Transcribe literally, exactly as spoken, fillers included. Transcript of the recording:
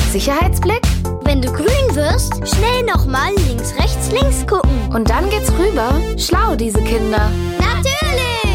Sicherheitsblick? Wenn du grün wirst, schnell nochmal links, rechts, links gucken. Und dann geht's rüber. Schlau, diese Kinder. Natürlich!